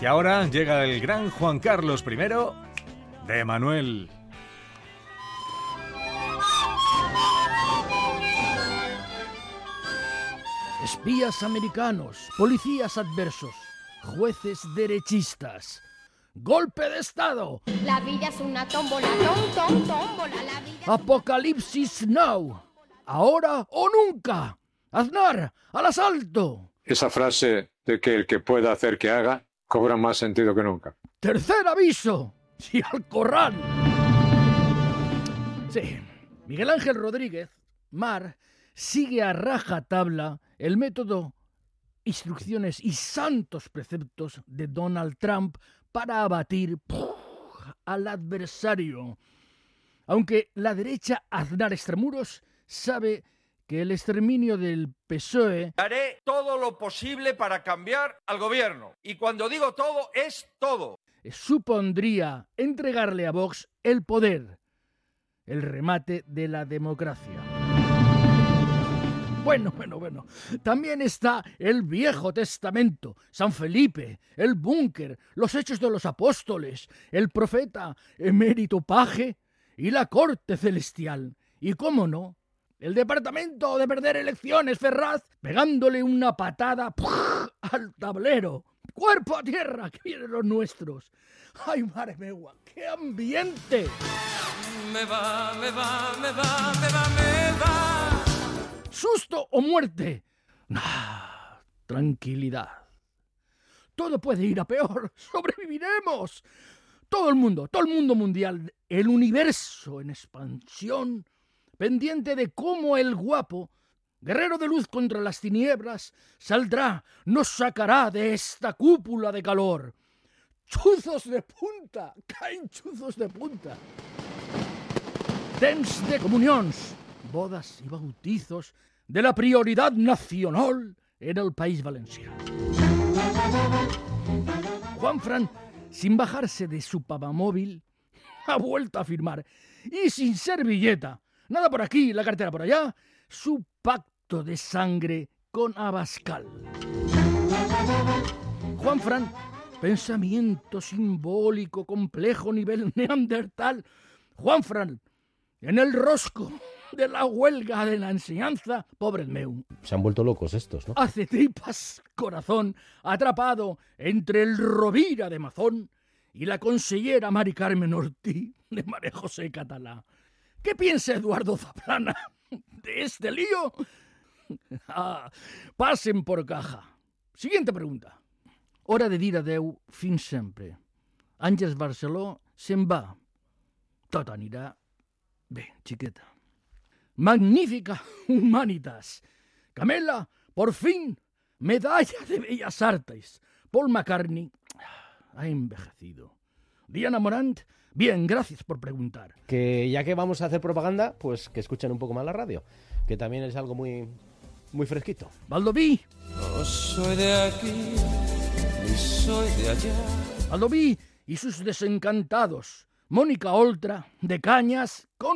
Y ahora llega el gran Juan Carlos I de Manuel. Espías americanos, policías adversos, jueces derechistas. ¡Golpe de Estado! La vida es una tómbola, tómbola, la vida es Apocalipsis now. Ahora o nunca. Aznar, al asalto. Esa frase de que el que pueda hacer que haga cobra más sentido que nunca. Tercer aviso. ¡Y al corral! Sí, Miguel Ángel Rodríguez, Mar, sigue a rajatabla el método, instrucciones y santos preceptos de Donald Trump para abatir al adversario. Aunque la derecha Aznar extramuros sabe que el exterminio del PSOE... Haré todo lo posible para cambiar al gobierno. Y cuando digo todo, es todo. supondría entregarle a Vox el poder, el remate de la democracia. Bueno. También está el Viejo Testamento, San Felipe, el búnker, los Hechos de los Apóstoles, el profeta emérito Paje y la corte celestial. Y cómo no, el departamento de perder elecciones, Ferraz, pegándole una patada al tablero. ¡Cuerpo a tierra, que vienen los nuestros! ¡Ay, madre mía, qué ambiente! Me va. ¿Susto o muerte? Tranquilidad. Todo puede ir a peor. ¡Sobreviviremos! Todo el mundo mundial, el universo en expansión, pendiente de cómo el guapo, guerrero de luz contra las tinieblas, saldrá, nos sacará de esta cúpula de calor. ¡Chuzos de punta! ¡Caen chuzos de punta! Temps de comunions, bodas y bautizos de la prioridad nacional en el País Valencià. Juanfran, sin bajarse de su papamóvil, ha vuelto a firmar, y sin servilleta, nada por aquí, la cartera por allá, su pacto de sangre con Abascal. Juanfran, pensamiento simbólico, complejo, nivel neandertal. Juanfran, en el rosco de la huelga de la enseñanza, pobre meu. Se han vuelto locos estos, ¿no? Hace tripas corazón, atrapado entre el Rovira de Mazón y la consellera Mari Carmen Ortiz de María José Catalá. ¿Qué piensa Eduardo Zaplana de este lío? Pasen por caja. Siguiente pregunta. Hora de dir adeu fins sempre. Àngels Barceló se'n va. Tot anirà bé, xiqueta. Magnífica Humanitas. Camela, por fin, medalla de Bellas Artes. Paul McCartney ha envejecido. Diana Morant, bien, gracias por preguntar. Que ya que vamos a hacer propaganda, pues que escuchen un poco más la radio, que también es algo muy, muy fresquito. Baldoví. No soy de aquí, ni soy de allá. Baldoví y sus desencantados. Mónica Oltra, de Cañas, con